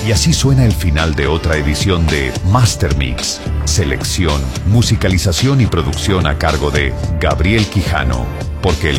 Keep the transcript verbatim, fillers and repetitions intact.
Y así suena el final de otra edición de Master Mix. Selección, musicalización y producción a cargo de Gabriel Quijano. Porque el